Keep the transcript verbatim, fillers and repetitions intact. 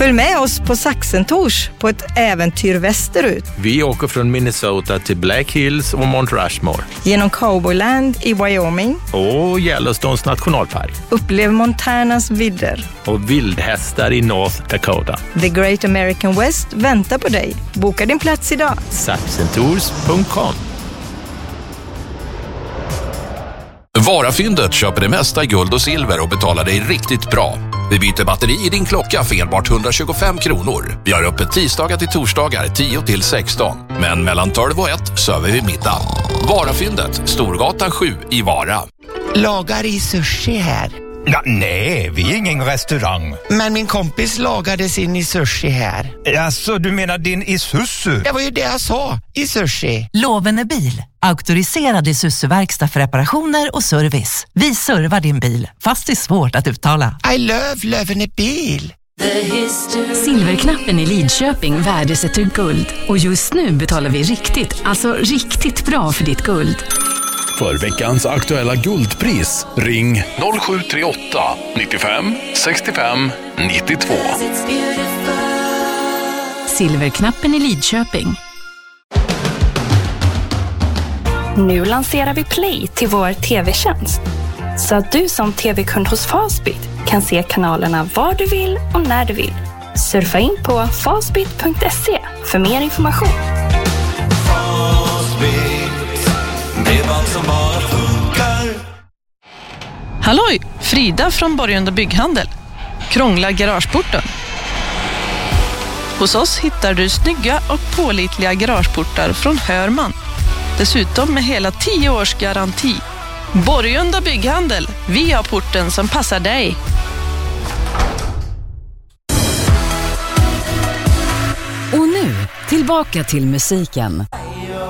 Följ med oss på Saxentors på ett äventyr västerut. Vi åker från Minnesota till Black Hills och Mount Rushmore. Genom Cowboyland i Wyoming. Och Yellowstones nationalpark. Upplev Montanas vidder. Och vildhästar i North Dakota. The Great American West väntar på dig. Boka din plats idag. Saxentours punkt com. Varafyndet köper det mesta i guld och silver och betalar dig riktigt bra. Vi byter batteri i din klocka för enbart hundratjugofem kronor. Vi har öppet tisdagar till torsdagar tio till sexton. Men mellan tolv och ett söver vi middag. Varafyndet, Storgatan sju i Vara. Lagar i sushi här. Ja, nej, vi är ingen restaurang. Men min kompis lagade sin i sushi här. Alltså, du menar din Isuzu? Det var ju det jag sa, i sushi. Lovende bil. Auktoriserad Isuzu-verkstad för reparationer och service. Vi servar din bil, fast det är svårt att uttala. I love Lovende bil. Silverknappen i Lidköping värdesätter guld. Och just nu betalar vi riktigt, alltså riktigt bra för ditt guld. För veckans aktuella guldpris, ring noll sju tre åtta nittiofem sextiofem nittiotvå. Silverknappen i Lidköping. Nu lanserar vi Play till vår tv-tjänst. Så att du som tv-kund hos Fastbit kan se kanalerna var du vill och när du vill. Surfa in på fastbit punkt se för mer information. Som bara funkar. Halloj, Frida från Borgunda Bygghandel. Krångla garageporten. Hos oss hittar du snygga och pålitliga garageportar från Hörman. Dessutom med hela tio års garanti. Borgunda Bygghandel, vi har porten som passar dig. Och nu, tillbaka till musiken.